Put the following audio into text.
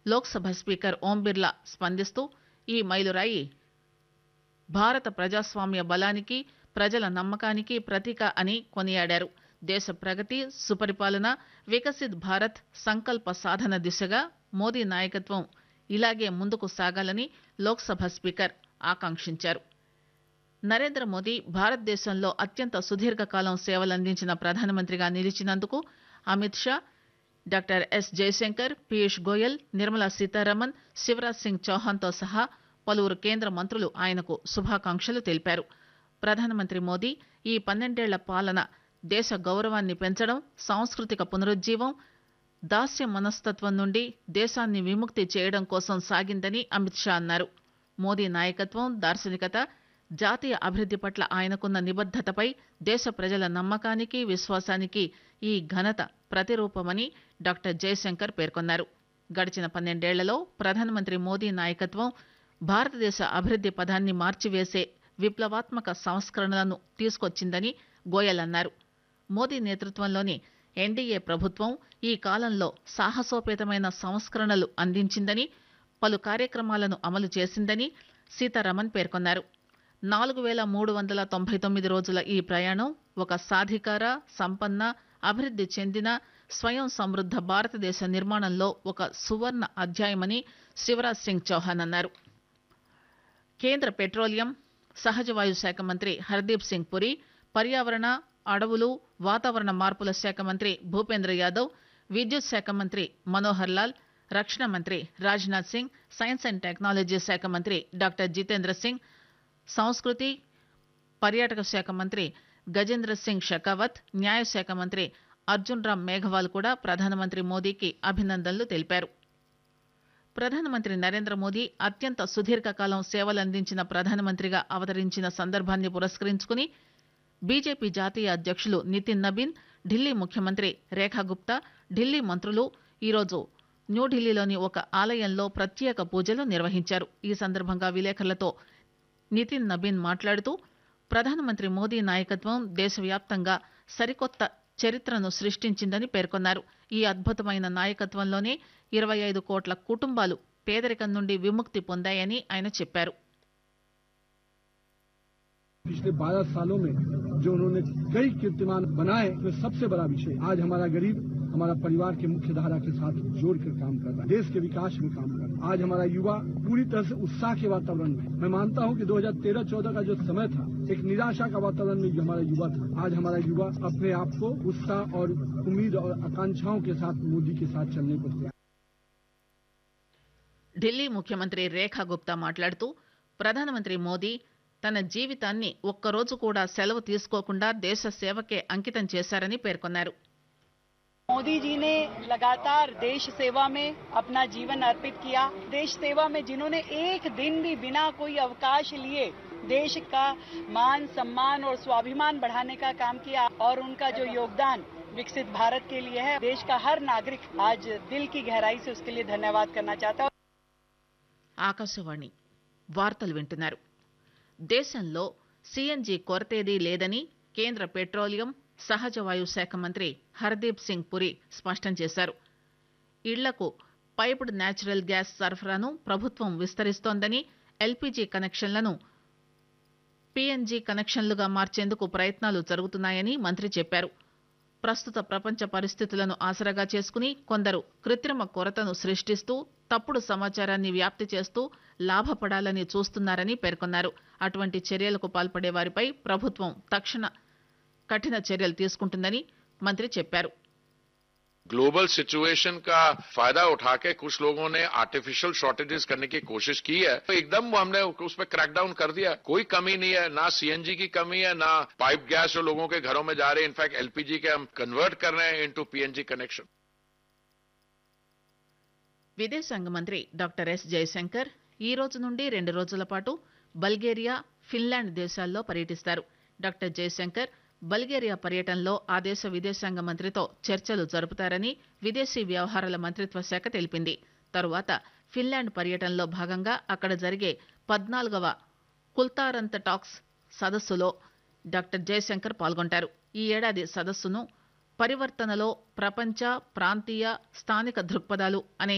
Lok Sabha speaker Om Birla స్పందిస్తూ ఈ మైలురాయి భారత ప్రజాస్వామ్య బలానికి ప్రజల నమ్మకానికి ప్రతీక అని కొనియాడారు. దేశ ప్రగతి, సుపరిపాలన, వికసిత్ భారత్ సంకల్ప సాధన దిశగా మోదీ నాయకత్వం ఇలాగే ముందుకు సాగాలని లోక్సభ స్పీకర్ ఆకాంక్షించారు. నరేంద్ర మోదీ భారతదేశంలో అత్యంత సుదీర్ఘకాలం సేవలందించిన ప్రధానమంత్రిగా నిలిచినందుకు అమిత్ షా, డాక్టర్ ఎస్ జయశంకర్, పీయూష్ గోయల్, నిర్మలా సీతారామన్, శివరాజ్ సింగ్ చౌహాన్తో సహా పలువురు కేంద్ర మంత్రులు ఆయనకు శుభాకాంక్షలు తెలిపారు. ప్రధానమంత్రి మోదీ ఈ 12 ఏళ్ల పాలన దేశ గౌరవాన్ని పెంచడం, సాంస్కృతిక పునరుజ్జీవం, దాస్య మనస్తత్వం నుండి దేశాన్ని విముక్తి చేయడం కోసం సాగిందని అమిత్ షా అన్నారు. మోదీ నాయకత్వం, దార్శనికత, జాతీయ అభివృద్ది పట్ల ఆయనకున్న నిబద్దతపై దేశ ప్రజల నమ్మకానికి, విశ్వాసానికి ఈ ఘనత ప్రతిరూపమని డాక్టర్ జయశంకర్ పేర్కొన్నారు. గడిచిన 12 ఏళ్లలో ప్రధానమంత్రి మోదీ నాయకత్వం భారతదేశ అభివృద్ది పథాన్ని మార్చివేసే విప్లవాత్మక సంస్కరణలను తీసుకొచ్చిందని గోయల్ అన్నారు. మోదీ నేతృత్వంలోని ఎన్డీఏ ప్రభుత్వం ఈ కాలంలో సాహసోపేతమైన సంస్కరణలు అందించిందని, పలు కార్యక్రమాలను అమలు చేసిందని సీతారామన్ పేర్కొన్నారు. 4399 రోజుల ఈ ప్రయాణం ఒక సాధికార, సంపన్న, అభివృద్ది చెందిన, స్వయం సమృద్ధ భారతదేశ నిర్మాణంలో ఒక సువర్ణ అధ్యాయమని శివరాజ్ సింగ్ చౌహాన్ అన్నారు. కేంద్ర పెట్రోలియం, సహజవాయు శాఖ మంత్రి హర్దీప్ సింగ్ పురి, పర్యావరణ, అడవులు, వాతావరణ మార్పుల శాఖ మంత్రి భూపేంద్ర యాదవ్, విద్యుత్ శాఖ మంత్రి మనోహర్ లాల్, రక్షణ మంత్రి Rajnath Singh, science and technology శాఖ మంత్రి డాక్టర్ జితేంద్ర సింగ్, సంస్కృతి, పర్యాటక శాఖ మంత్రి గజేంద్ర సింగ్ షెకావత్, న్యాయశాఖ మంత్రి అర్జున్ రామ్ మేఘవాల్ కూడా ప్రధానమంత్రి మోదీకి అభినందనలు తెలిపారు. ప్రధానమంత్రి నరేంద్ర మోదీ అత్యంత సుదీర్ఘకాలం సేవలందించిన ప్రధానమంత్రిగా అవతరించిన సందర్భాన్ని పురస్కరించుకుని బీజేపీ జాతీయ అధ్యక్షులు నితిన్ నబీన్, ఢిల్లీ ముఖ్యమంత్రి రేఖా గుప్తా, ఢిల్లీ మంత్రులు ఈరోజు న్యూఢిల్లీలోని ఒక ఆలయంలో ప్రత్యేక పూజలు నిర్వహించారు. ఈ సందర్భంగా విలేకరులతో నితిన్ నబీన్ మాట్లాడుతూ ప్రధానమంత్రి మోదీ నాయకత్వం దేశవ్యాప్తంగా సరికొత్త చరిత్రను సృష్టించిందని పేర్కొన్నారు. ఈ అద్భుతమైన నాయకత్వంలోనే 25 కోట్ల కుటుంబాలు పేదరికం నుండి విముక్తి పొందాయని ఆయన చెప్పారు. पिछले 12 सालों में जो उन्होंने कई कीर्तिमान बनाए, तो सबसे बड़ा विषय आज हमारा गरीब हमारा परिवार के मुख्य धारा के साथ जोड़कर काम कर रहा है, देश के विकास में काम कर रहा है. आज हमारा युवा पूरी तरह से उत्साह के वातावरण में, मैं मानता हूं कि 2013-14 का जो समय था एक निराशा का वातावरण में जो हमारा युवा था, आज हमारा युवा अपने आप को उत्साह और उम्मीद और आकांक्षाओं के साथ मोदी के साथ चलने को तैयार. ఢిల్లీ ముఖ్యమంత్రి రేఖా గుప్తా మాట్లాడుతూ ప్రధానమంత్రి మోదీ తన జీవితాన్ని ఒక్కరోజు కూడా సెలవు తీసుకోకుండా దేశ సేవకే అంకితం చేశారని పేర్కొన్నారు. मोदी जी ने लगातार देश सेवा में अपना जीवन अर्पित किया. देश सेवा में जिन्होंने एक दिन भी बिना कोई अवकाश लिए देश का मान, सम्मान और स्वाभिमान बढ़ाने का काम किया और उनका जो योगदान विकसित भारत के लिए है, देश का हर नागरिक आज दिल की गहराई से उसके लिए धन्यवाद करना चाहता है. ఆకాశవాణి వార్తలు వింటున్నారు. దేశంలో సిఎన్జి కొరతేదీ లేదని కేంద్ర పెట్రోలియం, సహజవాయు శాఖ మంత్రి హర్దీప్ సింగ్ పురి స్పష్టం చేశారు. ఇళ్లకు పైప్డ్ న్యాచురల్ గ్యాస్ సరఫరాను ప్రభుత్వం విస్తరిస్తోందని, ఎల్పీజీ కనెక్షన్లను పీఎన్జీ కనెక్షన్లుగా మార్చేందుకు ప్రయత్నాలు జరుగుతున్నాయని మంత్రి చెప్పారు. ప్రస్తుత ప్రపంచ పరిస్థితులను ఆసరాగా చేసుకుని కొందరు కృత్రిమ కొరతను సృష్టిస్తూ తప్పుడు సమాచారాన్ని వ్యాప్తి చేస్తూ లాభపడాలని చూస్తున్నారని పేర్కొన్నారు. అటువంటి చర్యలకు పాల్పడే వారిపై ప్రభుత్వం తక్షణ కఠిన చర్యలు తీసుకుంటుందని మంత్రి చెప్పారు. ग्लोबल सिचुएशन का फायदा उठा के कुछ लोगों ने आर्टिफिशियल शॉर्टेजेस करने की कोशिश की है, तो एकदम हमने उस पर क्रैकडाउन कर दिया. कोई कमी नहीं है, ना सीएनजी की कमी है, ना पाइप गैस जो लोगों के घरों में जा रहे हैं. इनफैक्ट एलपीजी के हम कन्वर्ट कर रहे हैं इनटू पीएनजी कनेक्शन. విదేశాంగ మంత్రి డాక్టర్ ఎస్ జయశంకర్ ఈ రోజు నుండి 2 రోజుల పాటు బల్గేరియా, ఫిన్లాండ్ దేశాల్లో పర్యటిస్తారు. డాక్టర్ జయశంకర్ బల్గేరియా పర్యటనలో ఆ దేశ విదేశాంగ మంత్రితో చర్చలు జరుపుతారని విదేశీ వ్యవహారాల మంత్రిత్వ శాఖ తెలిపింది. తరువాత ఫిన్లాండ్ పర్యటనలో భాగంగా అక్కడ జరిగే 14వ కుల్తారంత టాక్స్ సదస్సులో డాక్టర్ జయశంకర్ పాల్గొంటారు. ఈ ఏడాది సదస్సును పరివర్తనలో ప్రపంచ, ప్రాంతీయ, స్థానిక దృక్పథాలు అనే